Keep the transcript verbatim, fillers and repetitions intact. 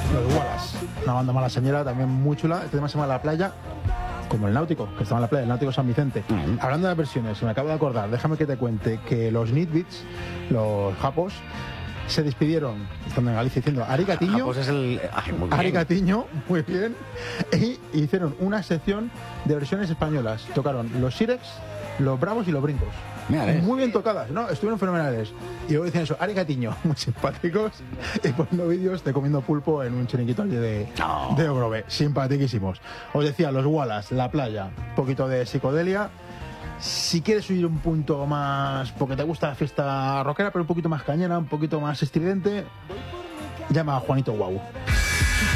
Los Wallace, una banda malasañera también muy chula. Este tema se llama La Playa, como el Náutico, que estaba en la playa, el Náutico San Vicente. Uh-huh. Hablando de las versiones, me acabo de acordar, déjame que te cuente que los Nitbits, los japos, se despidieron, estando en Galicia, diciendo Arigatiño. Japos es el... Ay, muy bien. Arigatiño, muy bien. Y hicieron una sección de versiones españolas. Tocaron los Sirex, los Bravos y los Brincos. Mírale. Muy bien tocadas, ¿no? Estuvieron fenomenales. Y luego decían eso, Arigatiño, muy simpáticos. Y poniendo vídeos de comiendo pulpo en un chiringuito allí de, no. de Ogrove. Simpaticísimos. Os decía, los Wallace, La Playa, un poquito de psicodelia. Si quieres subir un punto más, porque te gusta la fiesta rockera, pero un poquito más cañera, un poquito más estridente, llama a Juanito Guau.